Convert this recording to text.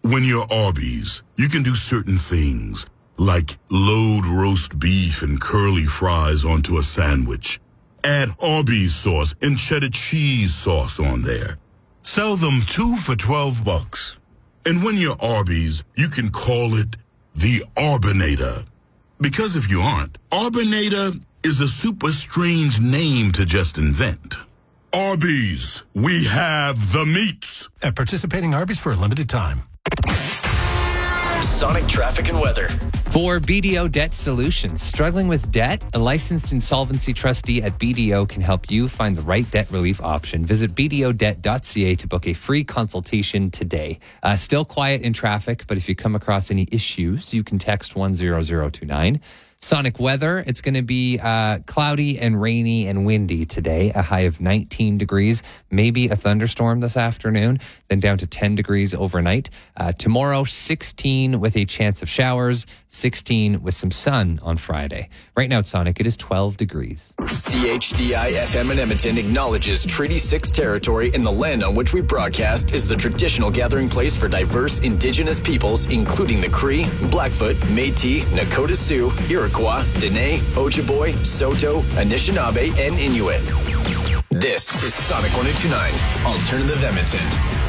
When you're Arby's, you can do certain things, like load roast beef and curly fries onto a sandwich. Add Arby's sauce and cheddar cheese sauce on there. Sell them 2 for $12. And when you're Arby's, you can call it the Arbinator. Because if you aren't, Arbinator is a super strange name to just invent. Arby's, we have the meats. At participating Arby's for a limited time. Sonic traffic and weather. For BDO Debt Solutions, struggling with debt? A licensed insolvency trustee at BDO can help you find the right debt relief option. Visit bdodebt.ca to book a free consultation today. Still quiet in traffic, but if you come across any issues, you can text 10029. Sonic weather, it's going to be cloudy and rainy and windy today, a high of 19 degrees, maybe a thunderstorm this afternoon, then down to 10 degrees overnight. Tomorrow, 16 with a chance of showers, 16 with some sun on Friday. Right now at Sonic, it is 12 degrees. CHDI FM in Edmonton acknowledges Treaty 6 territory in the land on which we broadcast is the traditional gathering place for diverse Indigenous peoples, including the Cree, Blackfoot, Métis, Nakota Sioux, Iroquois, Dene, Ojibwe, Saulteaux, Anishinaabe, and Inuit. This is Sonic 102.9, Alternative Edmonton.